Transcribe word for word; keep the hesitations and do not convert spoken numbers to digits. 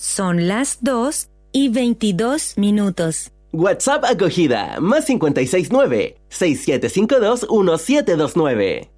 Son las dos y veintidós minutos. WhatsApp acogida, más cincuenta y seis nueve, seis siete cinco dos, uno siete dos nueve.